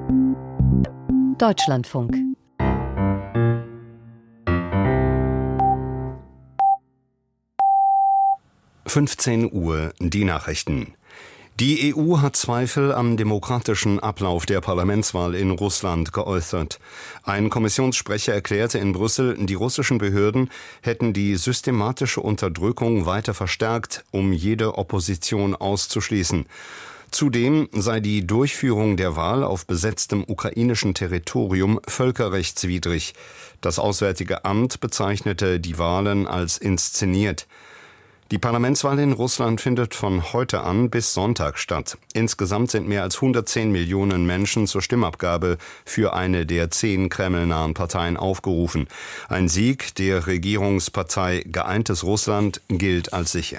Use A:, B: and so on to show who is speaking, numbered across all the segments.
A: Deutschlandfunk.
B: Uhr, die Nachrichten. Die EU hat Zweifel am demokratischen Ablauf der Parlamentswahl in Russland geäußert. Ein Kommissionssprecher erklärte in Brüssel, die russischen Behörden hätten die systematische Unterdrückung weiter verstärkt, um jede Opposition auszuschließen. Zudem sei die Durchführung der Wahl auf besetztem ukrainischen Territorium völkerrechtswidrig. Das Auswärtige Amt bezeichnete die Wahlen als inszeniert. Die Parlamentswahl in Russland findet von heute an bis Sonntag statt. Insgesamt sind mehr als 110 Millionen Menschen zur Stimmabgabe für eine der 10 kremlnahen Parteien aufgerufen. Ein Sieg der Regierungspartei Geeintes Russland gilt als sicher.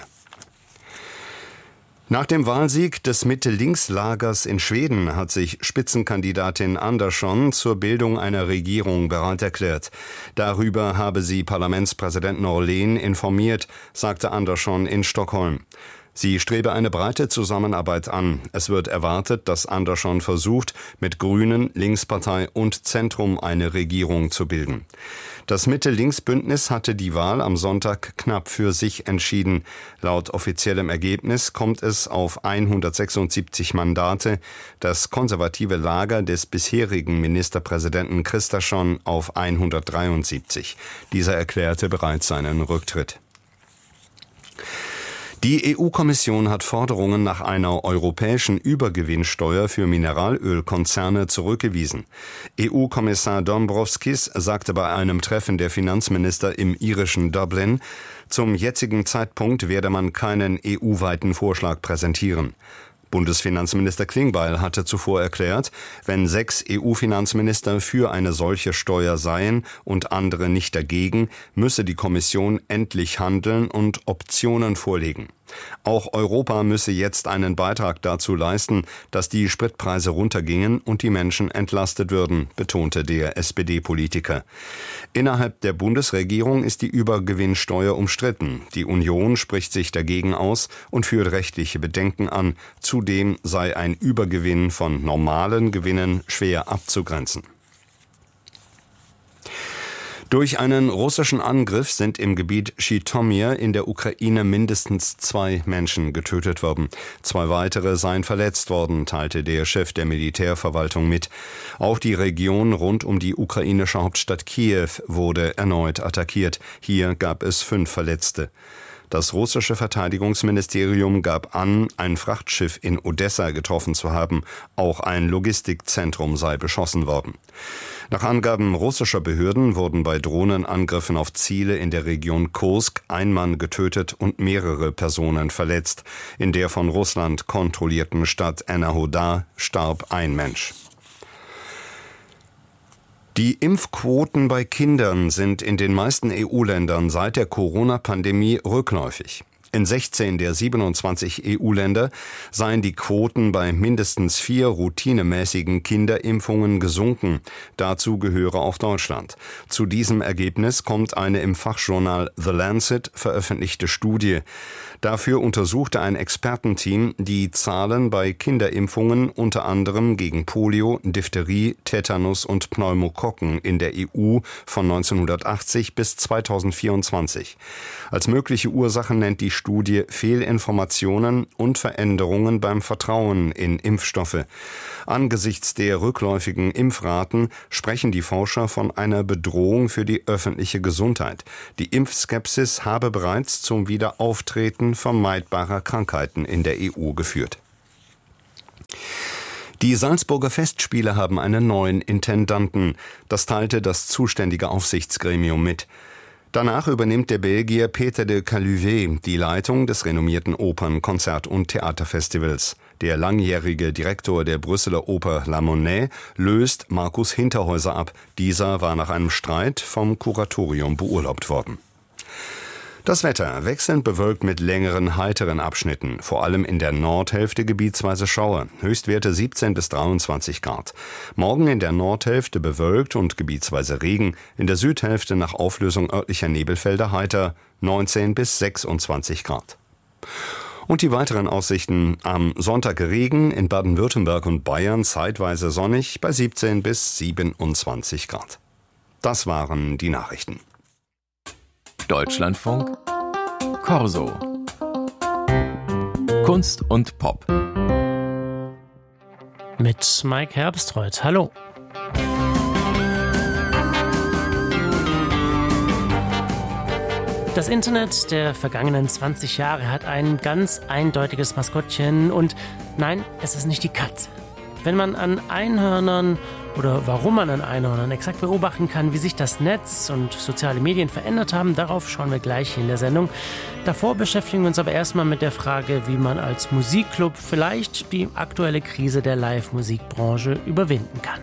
B: Nach dem Wahlsieg des Mitte-Links-Lagers in Schweden hat sich Spitzenkandidatin Andersson zur Bildung einer Regierung bereit erklärt. Darüber habe sie Parlamentspräsident Norlén informiert, sagte Andersson in Stockholm. Sie strebe eine breite Zusammenarbeit an. Es wird erwartet, dass Andersson versucht, mit Grünen, Linkspartei und Zentrum eine Regierung zu bilden. Das Mitte-Links-Bündnis hatte die Wahl am Sonntag knapp für sich entschieden. Laut offiziellem Ergebnis kommt es auf 176 Mandate, das konservative Lager des bisherigen Ministerpräsidenten Kristersson auf 173. Dieser erklärte bereits seinen Rücktritt. Die EU-Kommission hat Forderungen nach einer europäischen Übergewinnsteuer für Mineralölkonzerne zurückgewiesen. EU-Kommissar Dombrovskis sagte bei einem Treffen der Finanzminister im irischen Dublin, zum jetzigen Zeitpunkt werde man keinen EU-weiten Vorschlag präsentieren. Bundesfinanzminister Klingbeil hatte zuvor erklärt, wenn 6 EU-Finanzminister für eine solche Steuer seien und andere nicht dagegen, müsse die Kommission endlich handeln und Optionen vorlegen. Auch Europa müsse jetzt einen Beitrag dazu leisten, dass die Spritpreise runtergingen und die Menschen entlastet würden, betonte der SPD-Politiker. Innerhalb der Bundesregierung ist die Übergewinnsteuer umstritten. Die Union spricht sich dagegen aus und führt rechtliche Bedenken an. Zudem sei ein Übergewinn von normalen Gewinnen schwer abzugrenzen. Durch einen russischen Angriff sind im Gebiet Schitomir in der Ukraine mindestens 2 Menschen getötet worden. 2 weitere seien verletzt worden, teilte der Chef der Militärverwaltung mit. Auch die Region rund um die ukrainische Hauptstadt Kiew wurde erneut attackiert. Hier gab es 5 Verletzte. Das russische Verteidigungsministerium gab an, ein Frachtschiff in Odessa getroffen zu haben. Auch ein Logistikzentrum sei beschossen worden. Nach Angaben russischer Behörden wurden bei Drohnenangriffen auf Ziele in der Region Kursk ein Mann getötet und mehrere Personen verletzt. In der von Russland kontrollierten Stadt Enerhodar starb ein Mensch. Die Impfquoten bei Kindern sind in den meisten EU-Ländern seit der Corona-Pandemie rückläufig. In 16 der 27 EU-Länder seien die Quoten bei mindestens 4 routinemäßigen Kinderimpfungen gesunken. Dazu gehöre auch Deutschland. Zu diesem Ergebnis kommt eine im Fachjournal The Lancet veröffentlichte Studie. Dafür untersuchte ein Expertenteam die Zahlen bei Kinderimpfungen unter anderem gegen Polio, Diphtherie, Tetanus und Pneumokokken in der EU von 1980 bis 2024. Als mögliche Ursachen nennt die Studie Fehlinformationen und Veränderungen beim Vertrauen in Impfstoffe. Angesichts der rückläufigen Impfraten sprechen die Forscher von einer Bedrohung für die öffentliche Gesundheit. Die Impfskepsis habe bereits zum Wiederauftreten vermeidbarer Krankheiten in der EU geführt. Die Salzburger Festspiele haben einen neuen Intendanten. Das teilte das zuständige Aufsichtsgremium mit. Danach übernimmt der Belgier Peter de Caluvet die Leitung des renommierten Opern-, Konzert- und Theaterfestivals. Der langjährige Direktor der Brüsseler Oper La Monnaie löst Markus Hinterhäuser ab. Dieser war nach einem Streit vom Kuratorium beurlaubt worden. Das Wetter wechselnd bewölkt mit längeren, heiteren Abschnitten, vor allem in der Nordhälfte gebietsweise Schauer, Höchstwerte 17 bis 23 Grad. Morgen in der Nordhälfte bewölkt und gebietsweise Regen, in der Südhälfte nach Auflösung örtlicher Nebelfelder heiter, 19 bis 26 Grad. Und die weiteren Aussichten: am Sonntag Regen, in Baden-Württemberg und Bayern zeitweise sonnig bei 17 bis 27 Grad. Das waren die Nachrichten.
A: Deutschlandfunk Corso. Kunst und Pop.
C: Mit Mike Herbstreuth. Hallo. Das Internet der vergangenen 20 Jahre hat ein ganz eindeutiges Maskottchen und nein, es ist nicht die Katze. Wenn man an Einhörnern oder warum man an Einhörnern exakt beobachten kann, wie sich das Netz und soziale Medien verändert haben, darauf schauen wir gleich hier in der Sendung. Davor beschäftigen wir uns aber erstmal mit der Frage, wie man als Musikclub vielleicht die aktuelle Krise der Live-Musikbranche überwinden kann.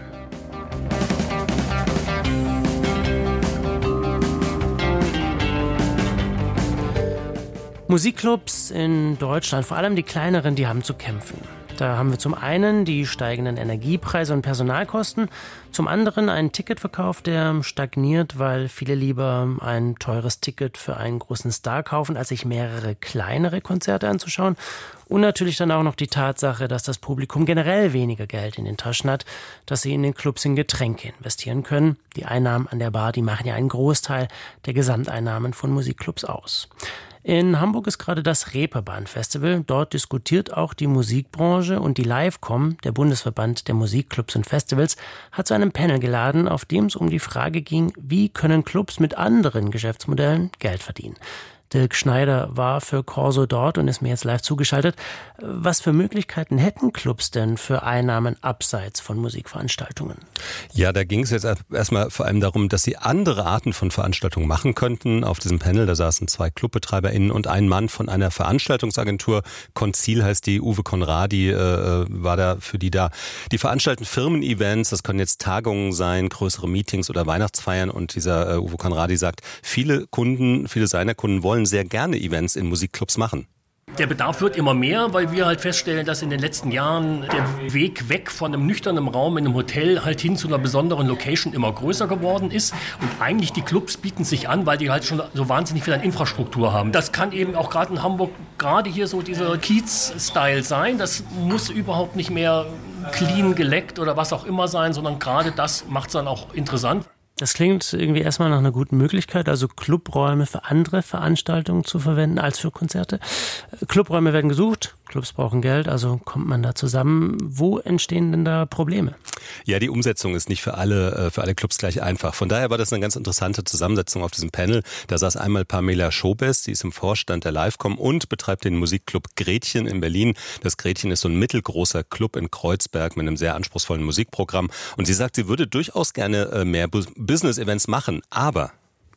C: Musikclubs in Deutschland, vor allem die kleineren, die haben zu kämpfen. Da haben wir zum einen die steigenden Energiepreise und Personalkosten, zum anderen einen Ticketverkauf, der stagniert, weil viele lieber ein teures Ticket für einen großen Star kaufen, als sich mehrere kleinere Konzerte anzuschauen. Und natürlich dann auch noch die Tatsache, dass das Publikum generell weniger Geld in den Taschen hat, dass sie in den Clubs in Getränke investieren können. Die Einnahmen an der Bar, die machen ja einen Großteil der Gesamteinnahmen von Musikclubs aus. In Hamburg ist gerade das Reeperbahn-Festival. Dort diskutiert auch die Musikbranche und die Livecom, der Bundesverband der Musikclubs und Festivals, hat zu einem Panel geladen, auf dem es um die Frage ging, wie können Clubs mit anderen Geschäftsmodellen Geld verdienen. Dirk Schneider war für Corso dort und ist mir jetzt live zugeschaltet. Was für Möglichkeiten hätten Clubs denn für Einnahmen abseits von Musikveranstaltungen?
D: Ja, da ging es jetzt erstmal vor allem darum, dass sie andere Arten von Veranstaltungen machen könnten. Auf diesem Panel, da saßen 2 ClubbetreiberInnen und ein Mann von einer Veranstaltungsagentur. Konzil heißt die, Uwe Conradi war da für die da. Die veranstalten Firmen-Events, das können jetzt Tagungen sein, größere Meetings oder Weihnachtsfeiern. Und dieser Uwe Conradi sagt, viele seiner Kunden wollen sehr gerne Events in Musikclubs machen.
E: Der Bedarf wird immer mehr, weil wir halt feststellen, dass in den letzten Jahren der Weg weg von einem nüchternen Raum in einem Hotel halt hin zu einer besonderen Location immer größer geworden ist. Und eigentlich die Clubs bieten sich an, weil die halt schon so wahnsinnig viel an Infrastruktur haben. Das kann eben auch gerade in Hamburg gerade hier so dieser Kiez-Style sein. Das muss überhaupt nicht mehr clean geleckt oder was auch immer sein, sondern gerade das macht es dann auch interessant.
C: Das klingt irgendwie erstmal nach einer guten Möglichkeit, also Clubräume für andere Veranstaltungen zu verwenden als für Konzerte. Clubräume werden gesucht, Clubs brauchen Geld, also kommt man da zusammen. Wo entstehen denn da Probleme?
D: Ja, die Umsetzung ist nicht für alle Clubs gleich einfach. Von daher war das eine ganz interessante Zusammensetzung auf diesem Panel. Da saß einmal Pamela Schobes, die ist im Vorstand der Livecom und betreibt den Musikclub Gretchen in Berlin. Das Gretchen ist so ein mittelgroßer Club in Kreuzberg mit einem sehr anspruchsvollen Musikprogramm. Und sie sagt, sie würde durchaus gerne mehr Business-Events machen, aber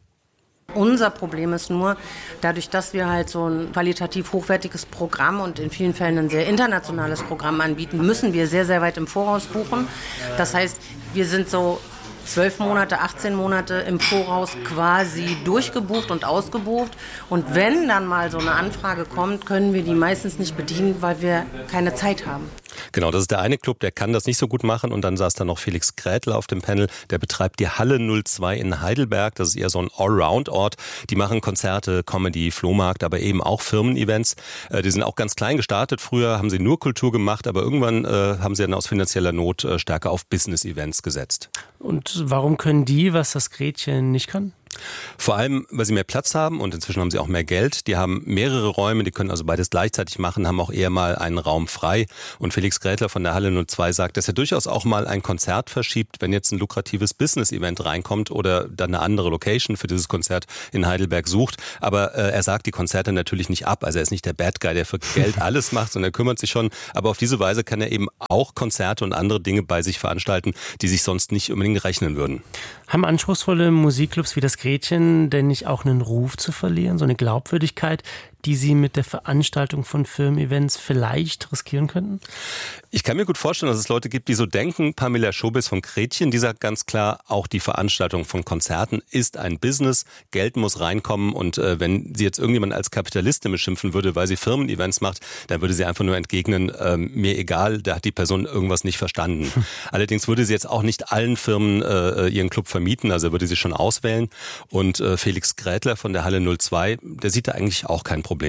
F: unser Problem ist nur, dadurch, dass wir halt so ein qualitativ hochwertiges Programm und in vielen Fällen ein sehr internationales Programm anbieten, müssen wir sehr, sehr weit im Voraus buchen. Das heißt, wir sind so 12 Monate, 18 Monate im Voraus quasi durchgebucht und ausgebucht. Und wenn dann mal so eine Anfrage kommt, können wir die meistens nicht bedienen, weil wir keine Zeit haben.
D: Genau, das ist der eine Club, der kann das nicht so gut machen. Und dann saß da noch Felix Grätler auf dem Panel. Der betreibt die Halle 02 in Heidelberg. Das ist eher so ein Allround-Ort. Die machen Konzerte, Comedy, Flohmarkt, aber eben auch Firmen-Events. Die sind auch ganz klein gestartet. Früher haben sie nur Kultur gemacht, aber irgendwann haben sie dann aus finanzieller Not stärker auf Business-Events gesetzt.
C: Und warum können die, was das Gretchen nicht kann?
D: Vor allem, weil sie mehr Platz haben und inzwischen haben sie auch mehr Geld. Die haben mehrere Räume, die können also beides gleichzeitig machen, haben auch eher mal einen Raum frei. Und Felix Grätler von der Halle 02 sagt, dass er durchaus auch mal ein Konzert verschiebt, wenn jetzt ein lukratives Business-Event reinkommt oder dann eine andere Location für dieses Konzert in Heidelberg sucht. Aber er sagt die Konzerte natürlich nicht ab. Also er ist nicht der Bad Guy, der für Geld alles macht, sondern er kümmert sich schon. Aber auf diese Weise kann er eben auch Konzerte und andere Dinge bei sich veranstalten, die sich sonst nicht unbedingt rechnen würden.
C: Haben anspruchsvolle Musikclubs wie das Gretchen denn nicht auch einen Ruf zu verlieren, so eine Glaubwürdigkeit, die sie mit der Veranstaltung von Firmen-Events vielleicht riskieren könnten?
D: Ich kann mir gut vorstellen, dass es Leute gibt, die so denken. Pamela Schobes von Gretchen, die sagt ganz klar, auch die Veranstaltung von Konzerten ist ein Business. Geld muss reinkommen und wenn sie jetzt irgendjemand als Kapitalistin beschimpfen würde, weil sie Firmen-Events macht, dann würde sie einfach nur entgegnen, mir egal, da hat die Person irgendwas nicht verstanden. Allerdings würde sie jetzt auch nicht allen Firmen ihren Club vermieten, also würde sie schon auswählen. Und Felix Grätler von der Halle 02, der sieht da eigentlich auch kein Problem.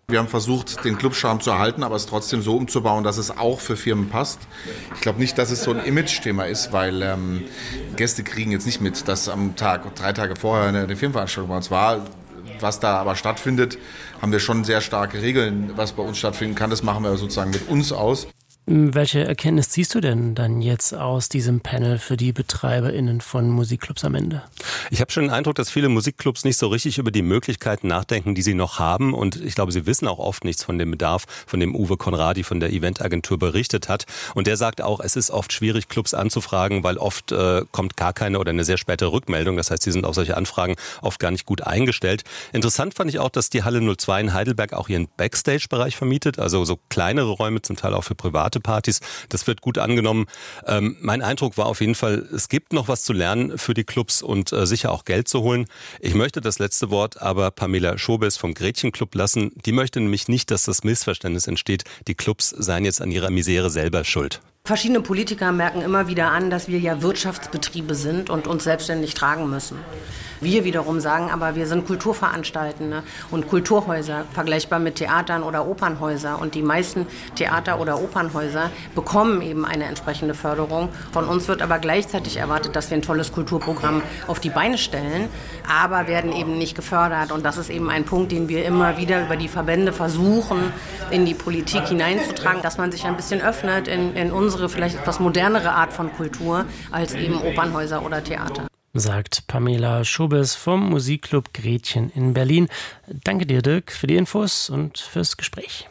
G: Wir haben versucht, den Clubcharme zu erhalten, aber es trotzdem so umzubauen, dass es auch für Firmen passt. Ich glaube nicht, dass es so ein Image-Thema ist, weil Gäste kriegen jetzt nicht mit, dass am Tag, 3 Tage vorher eine Firmenveranstaltung bei uns war. Was da aber stattfindet, haben wir schon sehr starke Regeln. Was bei uns stattfinden kann, das machen wir sozusagen mit uns aus.
C: Welche Erkenntnis ziehst du denn dann jetzt aus diesem Panel für die BetreiberInnen von Musikclubs am Ende?
D: Ich habe schon den Eindruck, dass viele Musikclubs nicht so richtig über die Möglichkeiten nachdenken, die sie noch haben. Und ich glaube, sie wissen auch oft nichts von dem Bedarf, von dem Uwe Conradi von der Eventagentur berichtet hat. Und der sagt auch, es ist oft schwierig, Clubs anzufragen, weil oft kommt gar keine oder eine sehr späte Rückmeldung. Das heißt, sie sind auf solche Anfragen oft gar nicht gut eingestellt. Interessant fand ich auch, dass die Halle 02 in Heidelberg auch ihren Backstage-Bereich vermietet. Also so kleinere Räume, zum Teil auch für private Partys. Das wird gut angenommen. Mein Eindruck war auf jeden Fall, es gibt noch was zu lernen für die Clubs und sicher auch Geld zu holen. Ich möchte das letzte Wort aber Pamela Schobes vom Gretchen-Club lassen. Die möchte nämlich nicht, dass das Missverständnis entsteht, die Clubs seien jetzt an ihrer Misere selber schuld.
F: Verschiedene Politiker merken immer wieder an, dass wir ja Wirtschaftsbetriebe sind und uns selbstständig tragen müssen. Wir wiederum sagen, aber wir sind Kulturveranstaltende und Kulturhäuser, vergleichbar mit Theatern oder Opernhäuser. Und die meisten Theater- oder Opernhäuser bekommen eben eine entsprechende Förderung. Von uns wird aber gleichzeitig erwartet, dass wir ein tolles Kulturprogramm auf die Beine stellen, aber werden eben nicht gefördert. Und das ist eben ein Punkt, den wir immer wieder über die Verbände versuchen, in die Politik hineinzutragen, dass man sich ein bisschen öffnet in unsere vielleicht etwas modernere Art von Kultur als eben Opernhäuser oder Theater.
C: Sagt Pamela Schobes vom Musikclub Gretchen in Berlin. Danke dir, Dirk, für die Infos und fürs Gespräch.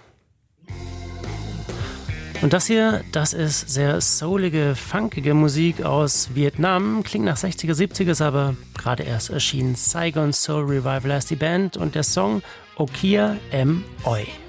C: Und das hier, das ist sehr soulige, funkige Musik aus Vietnam. Klingt nach 60er, 70er, aber gerade erst erschienen. Saigon Soul Revival heißt die Band und der Song Okia M. Oi.